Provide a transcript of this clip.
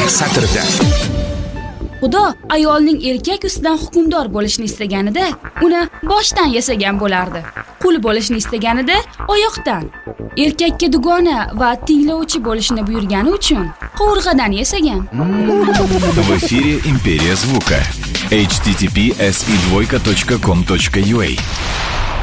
satrda. Xudo ayolning erkak ustidan hukmdor bo'lishni istaganida uni boshdan yasagan bo'lardi. Qul bo'lishni istaganida oyoqdan. Erkakka dugona va tinglovchi bo'lishni buyurgani uchun qovurg'adan yasagan. В эфире Империя звука. https://com.ua